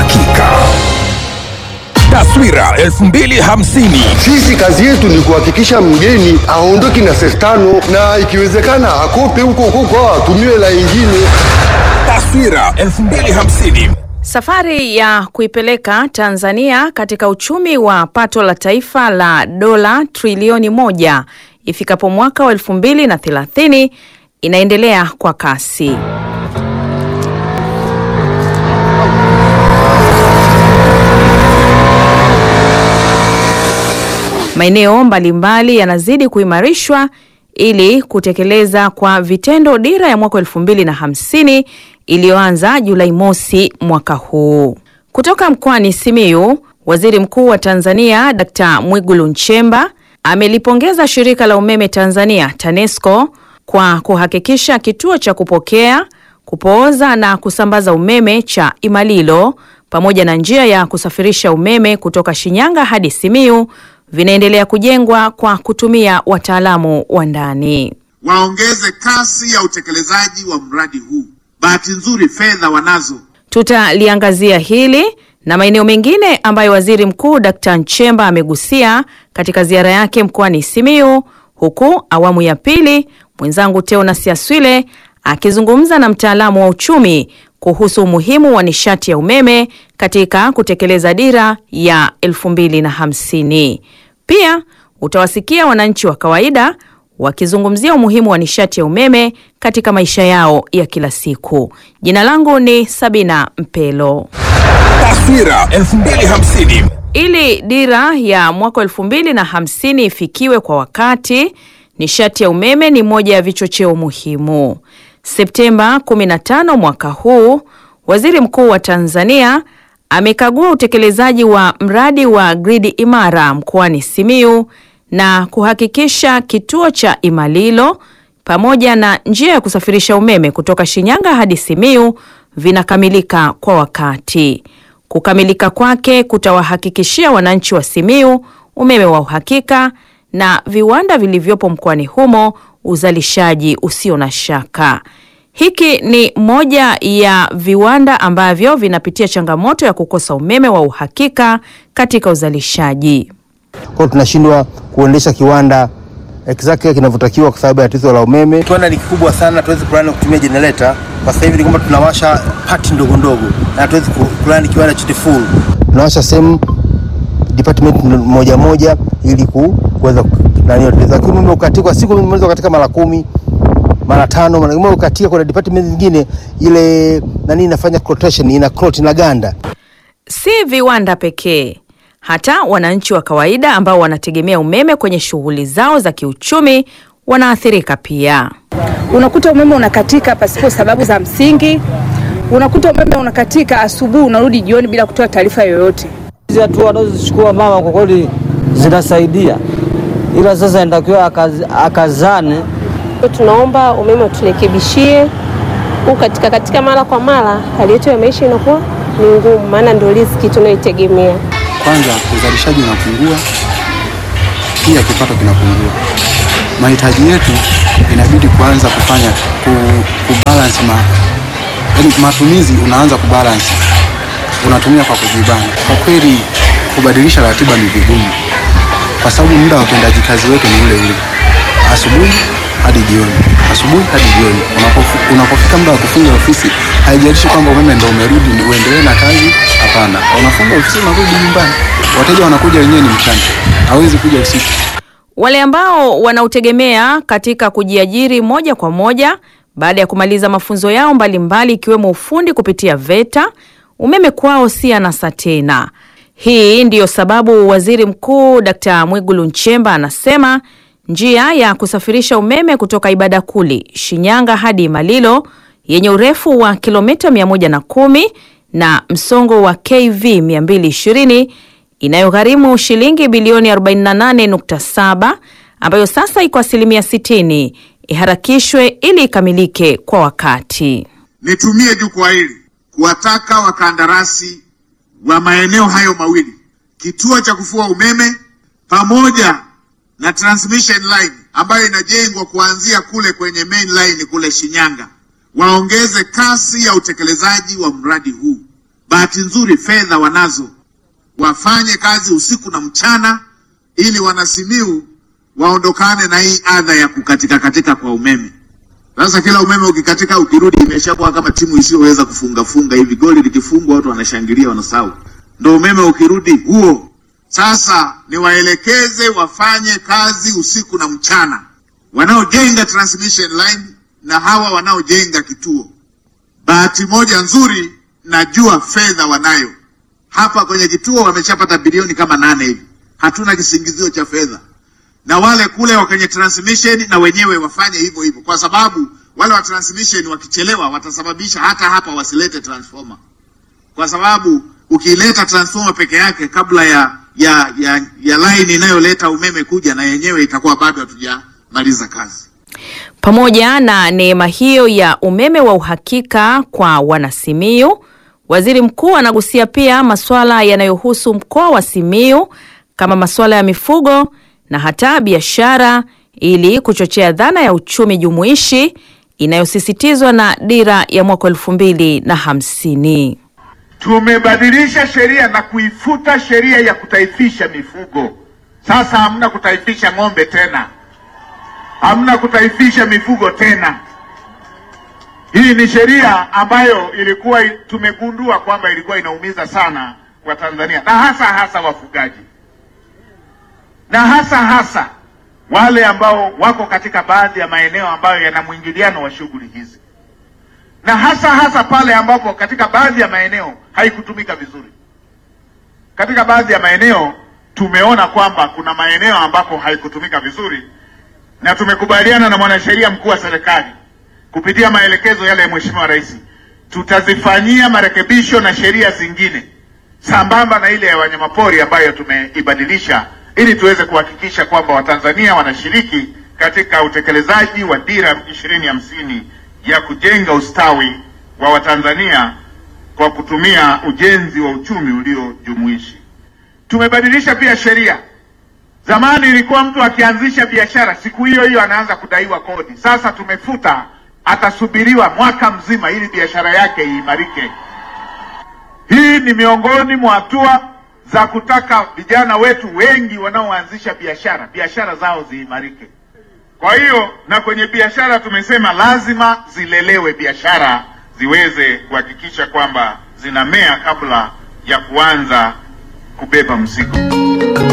uhakika. Taswira 2050. Sisi kazi yetu ni kuhakikisha mgeni aondoki na sestano, na ikiwezekana akope huko atumie la ingine. Taswira 2050. Safari ya kuipeleka Tanzania katika uchumi wa pato la taifa la dola trilioni 1 ifikapo mwaka wa 2030 inaendelea kwa kasi. Maeneo mbalimbali yanazidi kuimarishwa ili kutekeleza kwa vitendo dira ya mwaka 2050 iliyoanza Julai mosi mwaka huu. Kutoka mkoani Simiyu, Waziri Mkuu wa Tanzania Dr. Mwigulu Nchemba amelipongeza shirika la umeme Tanzania TANESCO kwa kuhakikisha kituo cha kupokea, kupooza na kusambaza umeme cha Imalilo pamoja na njia ya kusafirisha umeme kutoka Shinyanga hadi Simiyu vinaendelea kujengwa kwa kutumia wataalamu wa ndani. Waongeze kasi ya utekelezaji wa mradi huu. Bahati nzuri fedha wanazo. Tutaliangazia hili na maeneo mengine ambayo Waziri Mkuu Dr. Nchemba amegusia katika ziara yake mkoani Simiyu, huku awamu ya pili mwenzangu Teonas Yaswile akizungumza na mtaalamu wa uchumi kuhusu umuhimu wa nishati ya umeme katika kutekeleza dira ya 2050. Pia utawasikia wananchi wa kawaida wakizungumzia umuhimu wa nishati ya umeme katika maisha yao ya kila siku. Jina langu ni Sabina Mpelo. Taswira 2050. Ili dira ya mwaka 2050 ifikiwe kwa wakati, nishati ya umeme ni moja ya vichocheo muhimu. Septemba 15 mwaka huu, Waziri Mkuu wa Tanzania amekagua utekelezaji wa mradi wa gridi imara mkoani Simiyu na kuhakikisha kituo cha Imalilo pamoja na njia ya kusafirisha umeme kutoka Shinyanga hadi Simiyu vinakamilika kwa wakati. Kukamilika kwake kutawahakikishia wananchi wa Simiyu umeme wa uhakika na viwanda vilivyopo mkoani humo uzalishaji usio na shaka. Hiki ni moja ya viwanda ambavyo vinapitia changamoto ya kukosa umeme wa uhakika katika uzalishaji. Kwa tunashindwa kuendesha kiwanda exactly kinavyotakiwa kwa sababu ya tatizo la umeme. Kiwanda ni kikubwa sana, tuwezi kulana kutumia generator. Kwa sasa hivi ni kwamba tunawasha pati ndogo ndogo na tuwezi kulana kiwanda chote full. Tunawasha sehemu department moja ili kuweza nani yote. Kwa umeme ukatikwa siku mmoja katika mara 10 mara 5 mara umeme ukatika kwa department nyingine ile nani inafanya rotation ina clot na ganda. Si viwanda pekee, hata wananchi wa kawaida ambao wanategemea umeme kwenye shughuli zao za kiuchumi wanaathirika pia. Unakuta umeme unakatika pasipo sababu za msingi. Unakuta umeme unakatika asubuhi unarudi jioni bila kutoa taarifa yoyote. Hizi hatua anazochukua mama kwa kweli zinasaidia. Ila sasa inatakiwa akazane. Tunaomba umeme turekebishie. Katika mara kwa mara hali yetu ya maisha inakuwa ni ngumu, maana ndio riziki tunayoitegemea. Kwanza uzalishaji unapungua, pia kipato kinapungua. Mahitaji yetu inabidi kuanza kufanya kubalance matumizi, unaanza kubalance. Unatumia kwa kujibana. Kwa kweli kubadilisha ratiba ni vigumu. Kwa sababu muda wa utendaji kazi wetu ni ule ule. Asubuhi hadi jioni. Asubuhi hadi jioni. Unapofika muda wa kufunga ofisi, haijalishi kwamba umeme ndio umerudi uendelee na kazi, hapana. Unafunga ofisi na kurudi nyumbani. Wateja wanakuja wenyewe ni mchana. Hawezi kuja usiku. Wale ambao wanautegemea katika kujiajiri moja kwa moja baada ya kumaliza mafunzo yao mbalimbali ikiwemo ufundi kupitia VETA, umeme kwao si anasa tena. Hii ndiyo sababu Waziri Mkuu Dr. Mwigulu Nchemba anasema njia ya kusafirisha umeme kutoka Ibadakuli, Shinyanga hadi Imalilo yenye urefu wa kilomita 110 na msongo wa kV 220 inayogharimu shilingi bilioni 48.7 ambayo sasa iko 60% iharakishwe ili ikamilike kwa wakati. Nitumie jukwaa hili kuwataka wakandarasi wa maeneo hayo mawili, kituo cha kufua umeme pamoja na transmission line ambayo inajengwa kuanzia kule kwenye main line kule Shinyanga, waongeze kasi ya utekelezaji wa mradi huu. Bahati nzuri fedha wanazo, wafanye kazi usiku na mchana ili Wanasimiyu waondokane na hii adha ya kukatika katika kwa umeme. Sasa kila umeme ukikatika ukirudi imeshakuwa kama timu isiyoweza kufunga hivi, goli likifungwa watu wanashangilia wanasahau. Ndio umeme ukirudi huo. Sasa niwaelekeze wafanye kazi usiku na mchana, wanaojenga transmission line na hawa wanaojenga kituo. Bahati moja nzuri, najua fedha wanayo. Hapa kwenye kituo wameshapata bilioni kama 8 hivi. Hatuna kisingizio cha fedha. Na wale kule wa kwenye transmission na wenyewe wafanye hivyo hivyo, kwa sababu wale wa transmission wakichelewa watasababisha hata hapa wasilete transformer. Kwa sababu ukileta transformer peke yake kabla ya line inayoleta umeme kuja, na yenyewe itakuwa bado hatujamaliza kazi. Pamoja na neema hiyo ya umeme wa uhakika kwa Wanasimiyu, Waziri Mkuu anagusia pia masuala yanayohusu mkoa wa Simiyu kama masuala ya mifugo na hata biashara, ili kuchochea dhana ya uchumi jumuishi inayosisitizwa na dira ya mwaka 2050. Tumebadilisha sheria na kuifuta sheria ya kutaifisha mifugo. Sasa hamna kutaifisha ng'ombe tena, hamna kutaifisha mifugo tena. Hii ni sheria ambayo ilikuwa tumegundua kwamba ilikuwa inaumiza sana Watanzania, na hasa wafugaji, na hasa wale ambao wako katika baadhi ya maeneo ambayo yana mwingiliano wa shughuli hizi, na hasa pale ambapo katika baadhi ya maeneo haikutumika vizuri. Katika baadhi ya maeneo tumeona kwamba kuna maeneo ambapo haikutumika vizuri, na tumekubaliana na mwanasheria mkuu wa serikali kupitia maelekezo yale ya Mheshimiwa Rais, tutazifanyia marekebisho na sheria zingine sambamba na ile ya wanyamapori ambayo tumeibadilisha, ili tuweze kuhakikisha kwamba Watanzania wanashiriki katika utekelezaji wa dira 2050 ya kujenga ustawi wa Watanzania kwa kutumia ujenzi wa uchumi uliojumuishi. Tumebadilisha pia sheria. Zamani ilikuwa mtu akianzisha biashara siku hiyo anaanza kudaiwa kodi. Sasa tumefuta, atasubiriwa mwaka mzima ili biashara yake iimarike. Hii ni miongoni mwa hatua za kutaka vijana wetu wengi wanaoanzisha biashara zao ziimarike. Kwa hiyo na kwenye biashara tumesema lazima zilelewe biashara, ziweze kuhakikisha kwamba zinamea kabla ya kuanza kubeba mzigo.